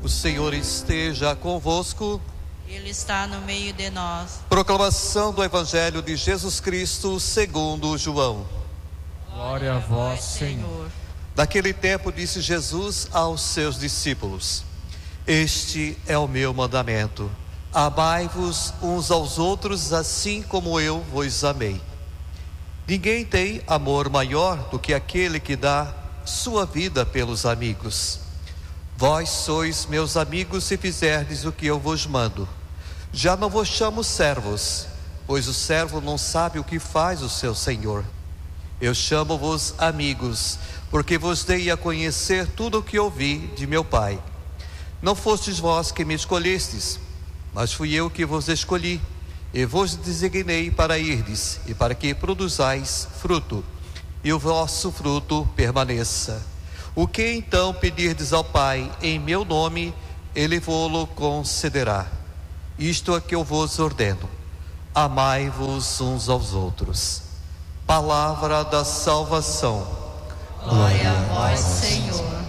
O Senhor esteja convosco. Ele está no meio de nós. Proclamação do Evangelho de Jesus Cristo segundo João. Glória a vós, Senhor. Naquele tempo disse Jesus aos seus discípulos: Este é o meu mandamento: amai-vos uns aos outros assim como eu vos amei. Ninguém tem amor maior do que aquele que dá sua vida pelos amigos. Vós sois meus amigos se fizerdes o que eu vos mando. Já não vos chamo servos, pois o servo não sabe o que faz o seu senhor. Eu chamo-vos amigos, porque vos dei a conhecer tudo o que ouvi de meu Pai. Não fostes vós que me escolhestes, mas fui eu que vos escolhi, e vos designei para irdes, e para que produzais fruto, e o vosso fruto permaneça. O que então pedirdes ao Pai em meu nome, Ele vô-lo concederá. Isto é que eu vos ordeno: amai-vos uns aos outros. Palavra da salvação. Glória a vós, Senhor.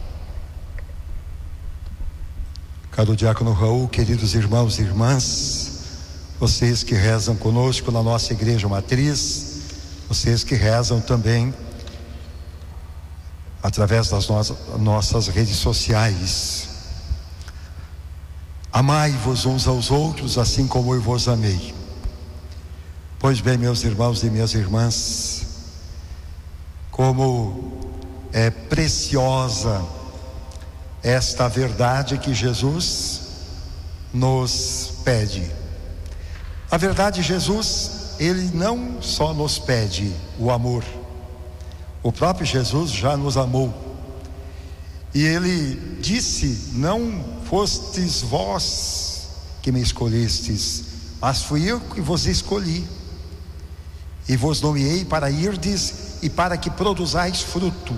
Caro diácono Raul, queridos irmãos e irmãs, vocês que rezam conosco na nossa igreja matriz, vocês que rezam também através das nossas redes sociais. Amai-vos uns aos outros assim como eu vos amei. Pois bem, meus irmãos e minhas irmãs, como é preciosa esta verdade que Jesus nos pede. A verdade, Jesus, Ele não só nos pede o amor, o próprio Jesus já nos amou. E Ele disse: não fostes vós que me escolhestes, mas fui eu que vos escolhi, e vos nomeei para irdes e para que produzais fruto.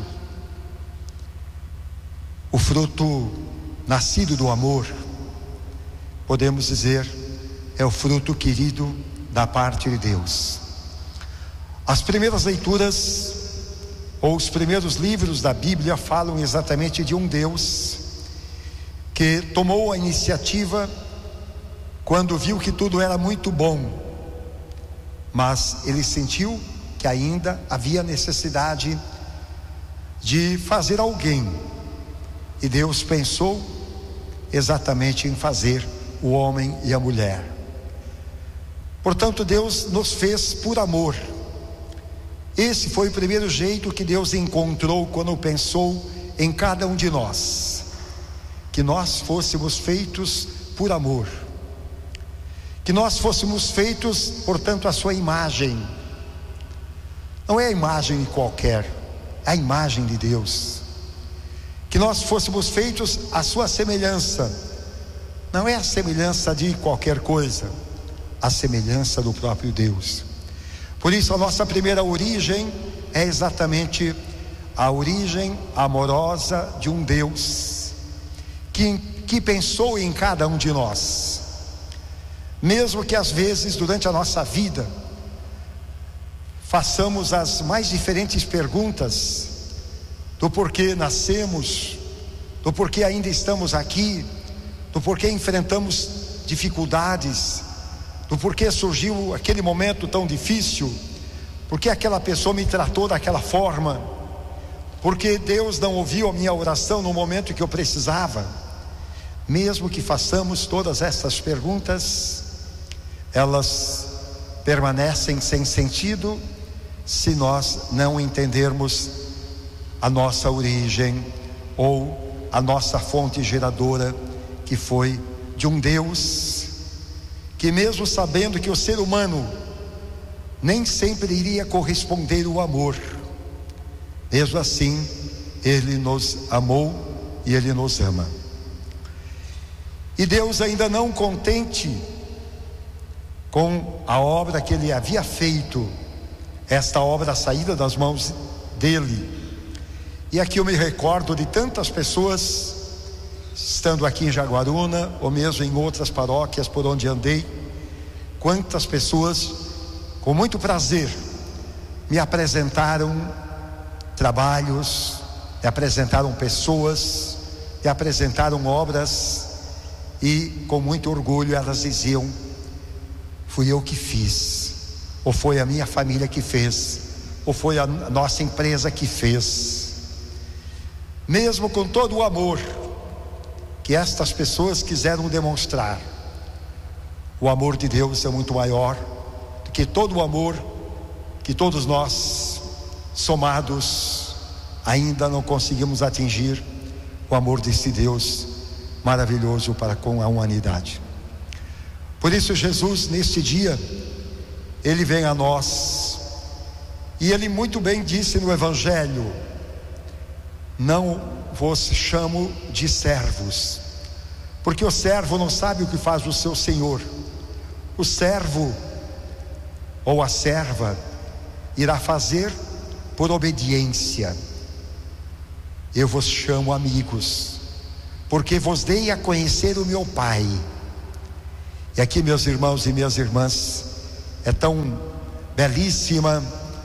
O fruto nascido do amor, podemos dizer, é o fruto querido da parte de Deus. As primeiras leituras, ou os primeiros livros da Bíblia, falam exatamente de um Deus que tomou a iniciativa quando viu que tudo era muito bom, mas ele sentiu que ainda havia necessidade de fazer alguém, e Deus pensou exatamente em fazer o homem e a mulher. Portanto, Deus nos fez por amor. Esse foi o primeiro jeito que Deus encontrou quando pensou em cada um de nós, que nós fôssemos feitos por amor, que nós fôssemos feitos, portanto, a sua imagem. Não é a imagem de qualquer, é a imagem de Deus. Que nós fôssemos feitos à sua semelhança. Não é a semelhança de qualquer coisa, a semelhança do próprio Deus. Por isso a nossa primeira origem é exatamente a origem amorosa de um Deus que pensou em cada um de nós. Mesmo que às vezes durante a nossa vida façamos as mais diferentes perguntas do porquê nascemos, do porquê ainda estamos aqui, do porquê enfrentamos dificuldades, do porquê surgiu aquele momento tão difícil, porque aquela pessoa me tratou daquela forma, porque Deus não ouviu a minha oração no momento que eu precisava. Mesmo que façamos todas essas perguntas, elas permanecem sem sentido se nós não entendermos a nossa origem ou a nossa fonte geradora, que foi de um Deus que, mesmo sabendo que o ser humano nem sempre iria corresponder o amor, mesmo assim Ele nos amou e Ele nos ama. E Deus, ainda não contente com a obra que Ele havia feito, esta obra saída das mãos dEle, e aqui eu me recordo de tantas pessoas, estando aqui em Jaguaruna, ou mesmo em outras paróquias por onde andei, quantas pessoas, com muito prazer, me apresentaram trabalhos, me apresentaram pessoas, e apresentaram obras, e com muito orgulho elas diziam: fui eu que fiz, ou foi a minha família que fez, ou foi a nossa empresa que fez. Mesmo com todo o amor que estas pessoas quiseram demonstrar, o amor de Deus é muito maior do que todo o amor que todos nós, somados, ainda não conseguimos atingir. O amor desse Deus maravilhoso para com a humanidade. Por isso Jesus, neste dia, Ele vem a nós, e Ele muito bem disse no Evangelho: não vos chamo de servos, porque o servo não sabe o que faz o seu senhor. O servo ou a serva irá fazer por obediência. Eu vos chamo amigos, porque vos dei a conhecer o meu Pai. E aqui, meus irmãos e minhas irmãs, é tão belíssima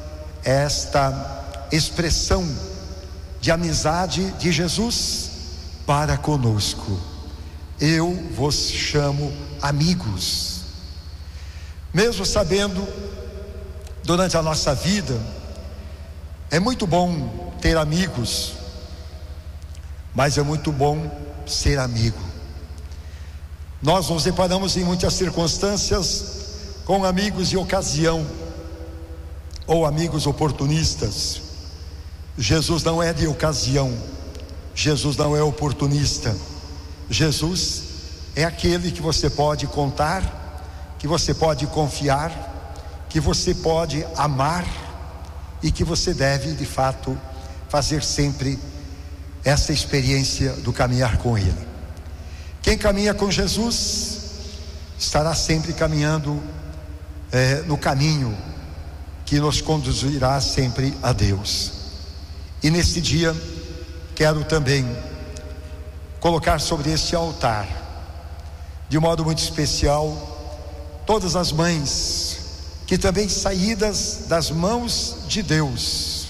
esta expressão de amizade de Jesus para conosco. Eu vos chamo amigos. Mesmo sabendo, durante a nossa vida, é muito bom ter amigos, mas é muito bom ser amigo. Nós nos deparamos em muitas circunstâncias com amigos de ocasião, ou amigos oportunistas. Jesus não é de ocasião, Jesus não é oportunista. Jesus é aquele que você pode contar, que você pode confiar, que você pode amar, e que você deve de fato fazer sempre essa experiência do caminhar com Ele. Quem caminha com Jesus estará sempre caminhando no caminho que nos conduzirá sempre a Deus. E neste dia quero também colocar sobre este altar, de um modo muito especial, todas as mães que também, saídas das mãos de Deus,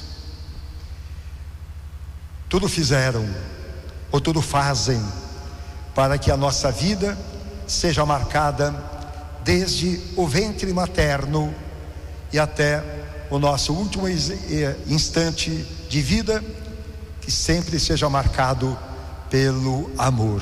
tudo fizeram ou tudo fazem para que a nossa vida seja marcada desde o ventre materno e até o nosso último instante de vida, que sempre seja marcado pelo amor.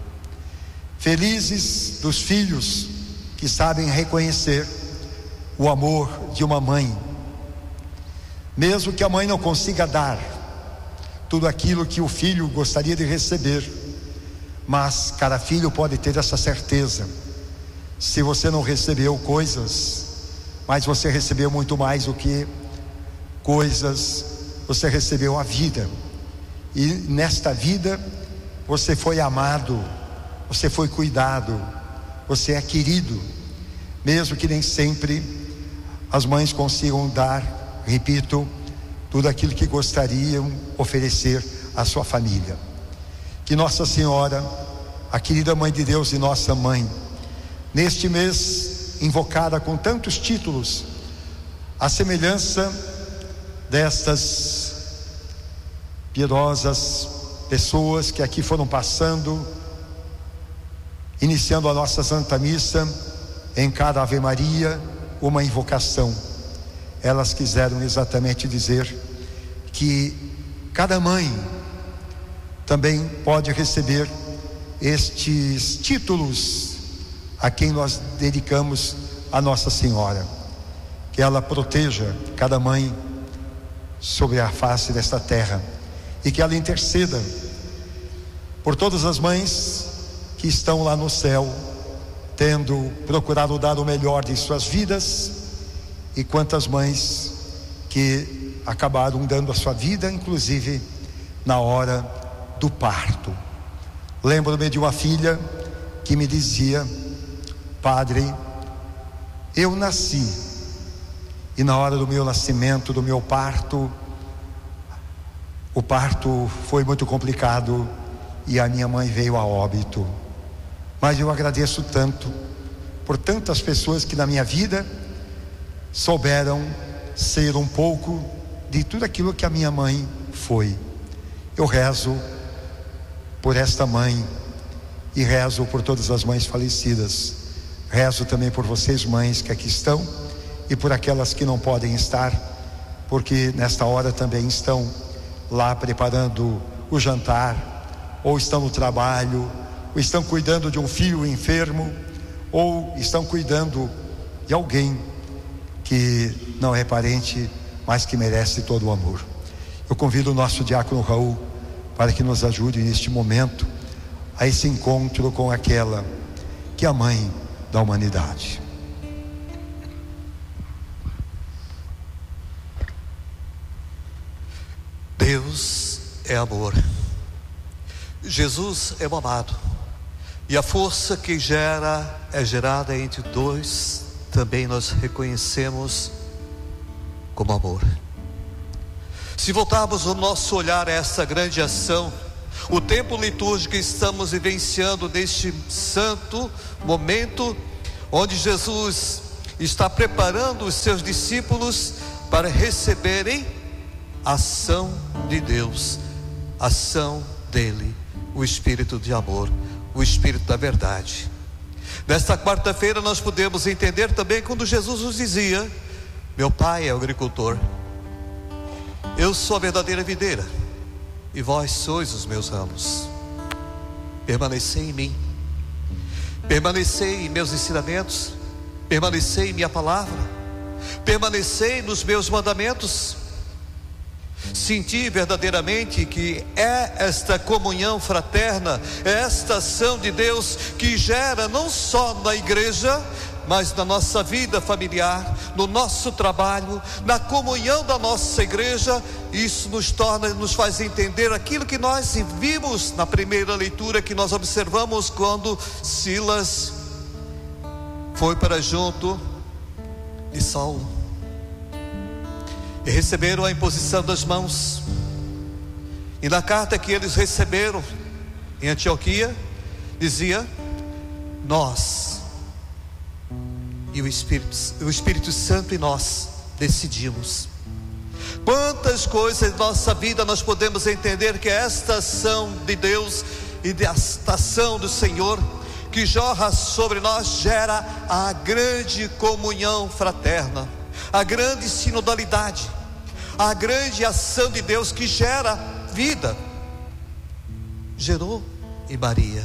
Felizes dos filhos que sabem reconhecer o amor de uma mãe, mesmo que a mãe não consiga dar tudo aquilo que o filho gostaria de receber, mas cada filho pode ter essa certeza: se você não recebeu coisas, mas você recebeu muito mais do que coisas, você recebeu a vida, e nesta vida você foi amado, você foi cuidado, você é querido, mesmo que nem sempre as mães consigam dar, repito, tudo aquilo que gostariam oferecer à sua família. Que Nossa Senhora, a querida Mãe de Deus e nossa mãe, neste mês invocada com tantos títulos, a semelhança destas piedosas pessoas que aqui foram passando, iniciando a nossa Santa Missa, em cada Ave Maria uma invocação. Elas quiseram exatamente dizer que cada mãe também pode receber estes títulos a quem nós dedicamos a Nossa Senhora. Que ela proteja cada mãe sobre a face desta terra, e que ela interceda por todas as mães que estão lá no céu, tendo procurado dar o melhor de suas vidas, e quantas mães que acabaram dando a sua vida, inclusive na hora do parto. Lembro-me de uma filha que me dizia: padre, eu nasci, e na hora do meu nascimento, do meu parto, o parto foi muito complicado e a minha mãe veio a óbito. Mas eu agradeço tanto por tantas pessoas que na minha vida souberam ser um pouco de tudo aquilo que a minha mãe foi. Eu rezo por esta mãe e rezo por todas as mães falecidas. Rezo também por vocês, mães, que aqui estão, e por aquelas que não podem estar, porque nesta hora também estão lá preparando o jantar, ou estão no trabalho, ou estão cuidando de um filho enfermo, ou estão cuidando de alguém que não é parente, mas que merece todo o amor. Eu convido o nosso diácono Raul para que nos ajude neste momento a esse encontro com aquela que é a mãe da humanidade. Deus é amor. Jesus é o amado. E a força que gera é gerada entre dois, também nós reconhecemos como amor. Se voltarmos o nosso olhar a essa grande ação, o tempo litúrgico que estamos vivenciando neste santo momento, onde Jesus está preparando os seus discípulos para receberem a ação de Deus, a ação dele, o Espírito de amor, o Espírito da verdade. Nesta quarta-feira nós podemos entender também quando Jesus nos dizia: meu pai é o agricultor, eu sou a verdadeira videira, e vós sois os meus ramos. Permanecei em mim, permanecei em meus ensinamentos, permanecei em minha palavra, permanecei nos meus mandamentos. Senti verdadeiramente que é esta comunhão fraterna, é esta ação de Deus que gera não só na igreja, mas na nossa vida familiar, no nosso trabalho, na comunhão da nossa igreja. Isso nos faz entender aquilo que nós vimos na primeira leitura, que nós observamos quando Silas foi para junto de Saulo e receberam a imposição das mãos. E na carta que eles receberam em Antioquia, dizia: nós e o Espírito Santo e nós decidimos. Quantas coisas em nossa vida nós podemos entender que esta ação de Deus e desta ação do Senhor que jorra sobre nós gera a grande comunhão fraterna, a grande sinodalidade, a grande ação de Deus que gera vida. Gerou em Maria.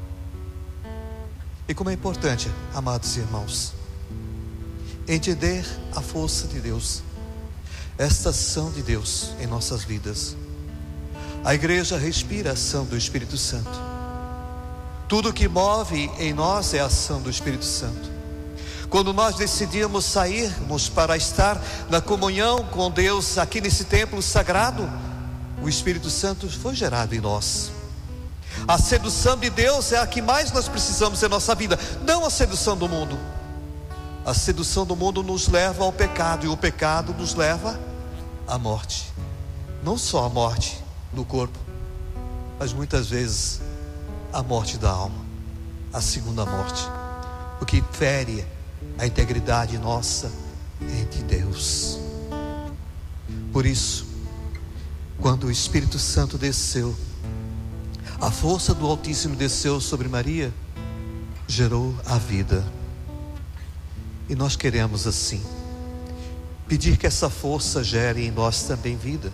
E como é importante, amados irmãos, entender a força de Deus, esta ação de Deus em nossas vidas. A igreja respira a ação do Espírito Santo. Tudo que move em nós é a ação do Espírito Santo. Quando nós decidimos sairmos para estar na comunhão com Deus aqui nesse templo sagrado, o Espírito Santo foi gerado em nós. A sedução de Deus é a que mais nós precisamos em nossa vida, não a sedução do mundo. A sedução do mundo nos leva ao pecado, e o pecado nos leva à morte. Não só a morte do corpo, mas muitas vezes a morte da alma, a segunda morte, o que fere a integridade nossa entre Deus. Por isso, quando o Espírito Santo desceu, a força do Altíssimo desceu sobre Maria, gerou a vida. E nós queremos assim pedir que essa força gere em nós também vida.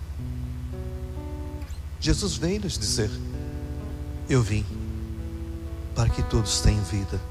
Jesus vem nos dizer: eu vim para que todos tenham vida,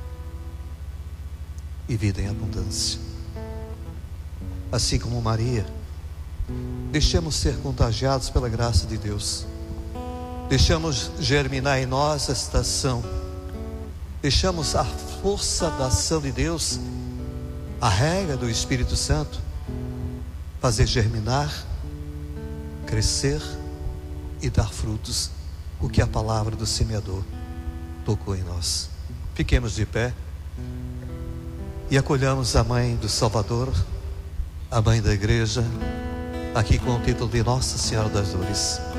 e vida em abundância. Assim como Maria, deixemos ser contagiados pela graça de Deus. Deixamos germinar em nós esta ação. Deixamos a força da ação de Deus, a regra do Espírito Santo, fazer germinar, crescer e dar frutos, o que a palavra do semeador tocou em nós. Fiquemos de pé e acolhamos a mãe do Salvador, a mãe da igreja, aqui com o título de Nossa Senhora das Dores.